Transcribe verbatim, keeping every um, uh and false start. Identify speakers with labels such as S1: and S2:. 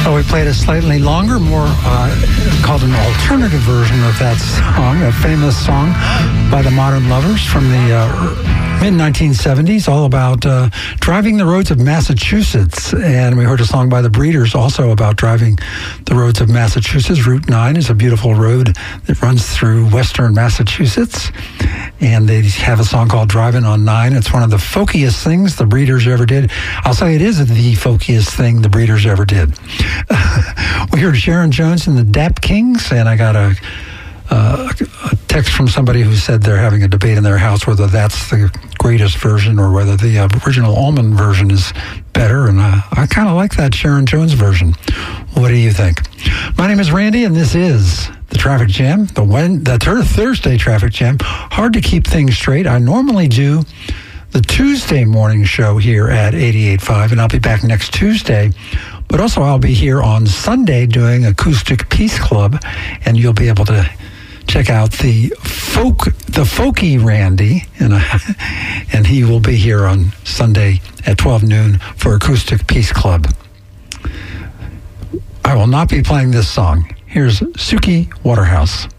S1: Well, we played a slightly longer, more uh, called an alternative version of that song, a famous song by the Modern Lovers from the uh, mid nineteen seventies, all about uh, driving the roads of Massachusetts. And we heard a song by the Breeders also about driving the roads of Massachusetts. Route nine is a beautiful road that runs through western Massachusetts. And they have a song called Driving on nine. It's one of the folkiest things the Breeders ever did. I'll say it is the folkiest thing the Breeders ever did. We heard Sharon Jones and the Dap Kings, and I got a, uh, a text from somebody who said they're having a debate in their house whether that's the greatest version or whether the uh, original Allman version is better, and uh, I kind of like that Sharon Jones version. What do you think? My name is Randy, and this is the Traffic Jam, the, when, the Thursday Traffic Jam. Hard to keep things straight. I normally do the Tuesday morning show here at eighty-eight point five, and I'll be back next Tuesday. But also I'll be here on Sunday doing Acoustic Peace Club, and you'll be able to check out the folk, the folky Randy, and, uh, and he will be here on Sunday at twelve noon for Acoustic Peace Club. I will not be playing this song. Here's Suki Waterhouse.